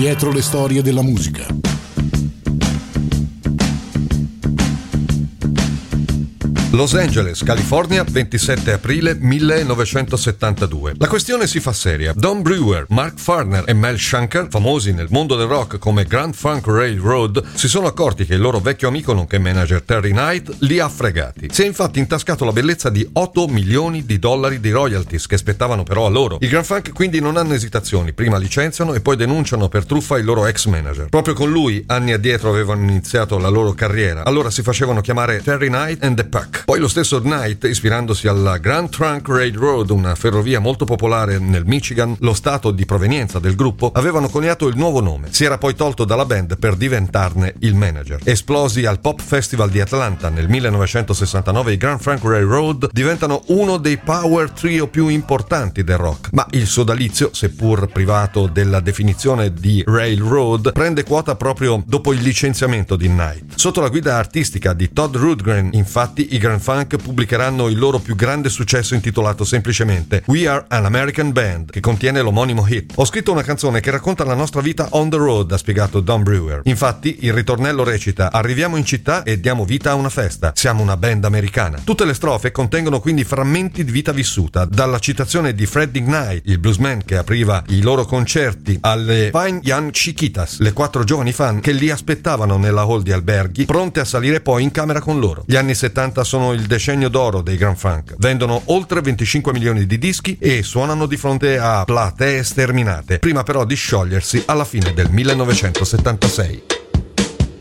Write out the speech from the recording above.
Dietro le storie della musica. Los Angeles, California, 27 aprile 1972. La questione si fa seria. Don Brewer, Mark Farner e Mel Shanker, famosi nel mondo del rock come Grand Funk Railroad, si sono accorti che il loro vecchio amico nonché manager Terry Knight li ha fregati. Si è infatti intascato la bellezza di $8 milioni di royalties che spettavano però a loro. I Grand Funk quindi non hanno esitazioni, prima licenziano e poi denunciano per truffa il loro ex manager. Proprio con lui anni addietro avevano iniziato la loro carriera, allora si facevano chiamare Terry Knight and the Pack. Poi lo stesso Knight, ispirandosi alla Grand Trunk Railroad, una ferrovia molto popolare nel Michigan, lo stato di provenienza del gruppo, avevano coniato il nuovo nome. Si era poi tolto dalla band per diventarne il manager. Esplosi al Pop Festival di Atlanta nel 1969, i Grand Trunk Railroad diventano uno dei power trio più importanti del rock. Ma il sodalizio, seppur privato della definizione di Railroad, prende quota proprio dopo il licenziamento di Knight. Sotto la guida artistica di Todd Rundgren, infatti, i Grand Funk pubblicheranno il loro più grande successo intitolato semplicemente We Are an American Band, che contiene l'omonimo hit. Ho scritto una canzone che racconta la nostra vita on the road, ha spiegato Don Brewer. Infatti il ritornello recita: arriviamo in città e diamo vita a una festa, siamo una band americana. Tutte le strofe contengono quindi frammenti di vita vissuta, dalla citazione di Freddie Knight, il bluesman che apriva i loro concerti, alle Fine Young Chiquitas, le 4 giovani fan che li aspettavano nella hall di alberghi, pronte a salire poi in camera con loro. Gli anni 70 sono il decennio d'oro dei Grand Funk. Vendono oltre 25 milioni di dischi e suonano di fronte a platee sterminate, prima però di sciogliersi alla fine del 1976.